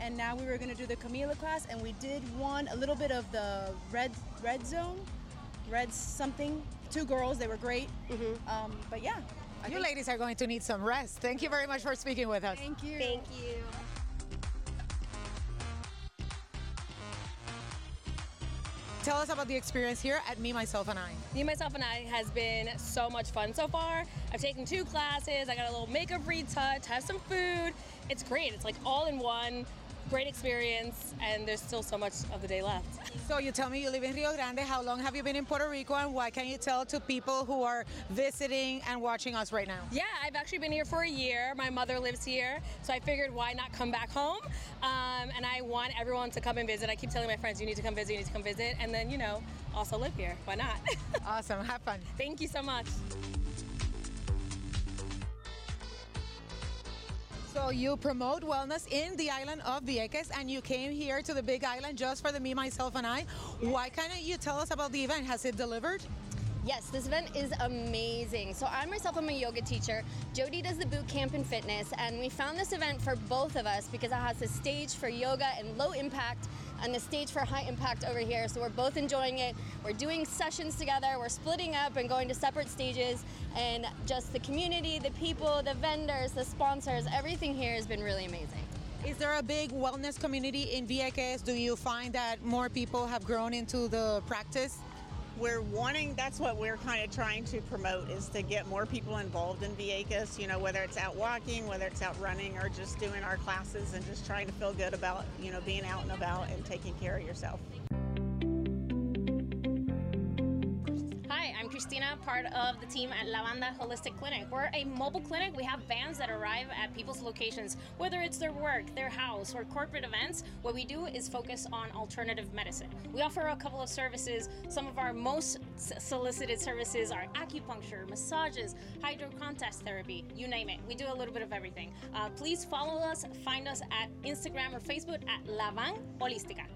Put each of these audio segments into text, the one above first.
and now we were going to do the Camila class, and we did a little bit of the red zone, red something. 2 girls, they were great. But yeah. You ladies are going to need some rest. Thank you very much for speaking with us. Thank you. Thank you. Tell us about the experience here at Me, Myself, and I. Me, Myself, and I has been so much fun so far. I've taken 2 classes. I got a little makeup retouch, have some food. It's great. It's like all in one. Great experience, and there's still so much of the day left. So you tell me you live in Rio Grande. How long have you been in Puerto Rico, and what can you tell to people who are visiting and watching us right now? Yeah, I've actually been here for a year. My mother lives here, so I figured why not come back home? And I want everyone to come and visit. I keep telling my friends, you need to come visit, and then, also live here. Why not? Awesome. Have fun. Thank you so much. So you promote wellness in the island of Vieques, and you came here to the Big Island just for the Me, Myself, and I. Why can't you tell us about the event? Has it delivered? Yes, this event is amazing. So I'm a yoga teacher. Jody does the boot camp in fitness, and we found this event for both of us because it has a stage for yoga and low impact and a stage for high impact over here. So we're both enjoying it. We're doing sessions together. We're splitting up and going to separate stages, and just the community, the people, the vendors, the sponsors, everything here has been really amazing. Is there a big wellness community in Vieques? Do you find that more people have grown into the practice? That's what we're kind of trying to promote, is to get more people involved in Vieques, whether it's out walking, whether it's out running, or just doing our classes and just trying to feel good about, being out and about and taking care of yourself. Hi, I'm Christina, part of the team at La Banda Holistic Clinic. We're a mobile clinic. We have vans that arrive at people's locations, whether it's their work, their house, or corporate events. What we do is focus on alternative medicine. We offer a couple of services. Some of our most solicited services are acupuncture, massages, hydrocontest therapy, you name it. We do a little bit of everything. Please follow us, find us at Instagram or Facebook at La Van Holística.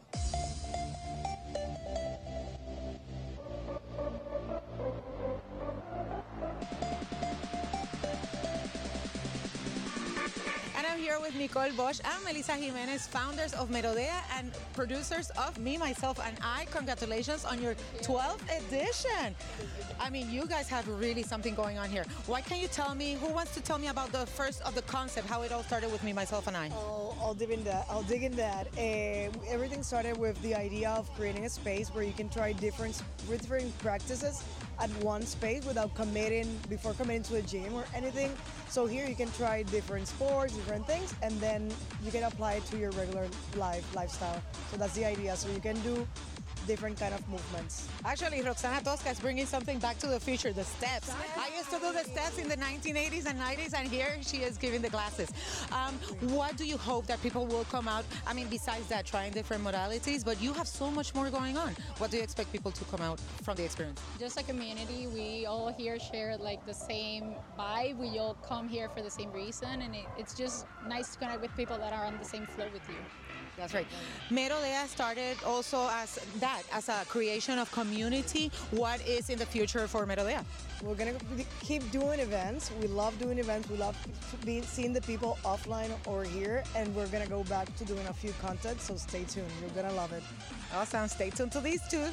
And I'm here with Nicole Bosch and Melissa Jimenez, founders of Merodea and producers of Me, Myself, and I. Congratulations on your 12th edition. I mean, you guys have really something going on here. Why can't you tell me, who wants to tell me about the first of the concept, how it all started with Me, Myself, and I? I'll dig in that. Everything started with the idea of creating a space where you can try different practices at one space without committing to a gym or anything. So here you can try different sports, different things, and then you can apply it to your regular lifestyle. So that's the idea. So you can do different kind of movements. Actually, Roxana Tosca is bringing something back to the future, the steps. I used to do the steps in the 1980s and 90s, and here she is giving the classes. What do you hope that people will come out? I mean, besides that, trying different modalities, but you have so much more going on. What do you expect people to come out from the experience? Just a community. We all here share like the same vibe. We all come here for the same reason, and it's just nice to connect with people that are on the same flow with you. That's right. Merodea started also as a creation of community. What is in the future for Merodea? We're going to keep doing events. We love doing events. We love seeing the people offline or here, and we're going to go back to doing a few content, so stay tuned. You're going to love it. Awesome. Stay tuned to these two.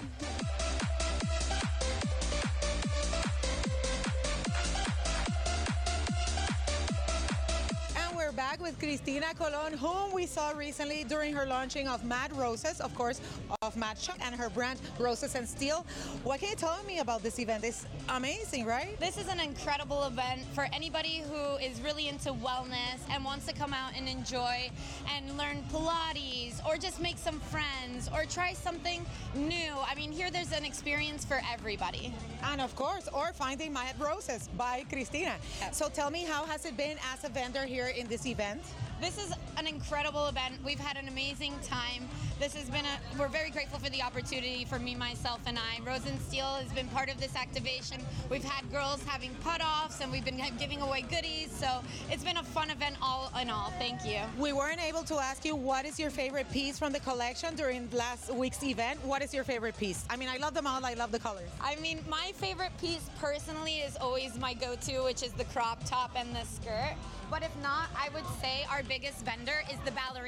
Back with Cristina Colon, whom we saw recently during her launching of Mad Roses, of course, of Mad Shock, and her brand Roses and Steel. What can you tell me about this event? It's amazing, right? This is an incredible event for anybody who is really into wellness and wants to come out and enjoy and learn Pilates or just make some friends or try something new. I mean, here there's an experience for everybody. And of course, or finding Mad Roses by Cristina. So tell me, how has it been as a vendor here in this event? This is an incredible event. We've had an amazing time. This has been we're very grateful for the opportunity for Me, Myself, and I. Rose and Steel has been part of this activation. We've had girls having put-offs, and we've been giving away goodies. So it's been a fun event all in all. Thank you. We weren't able to ask you what is your favorite piece from the collection during last week's event. What is your favorite piece? I mean, I love them all. I love the colors. I mean, my favorite piece personally is always my go-to, which is the crop top and the skirt. But if not, I would say our biggest vendor is the ballerina.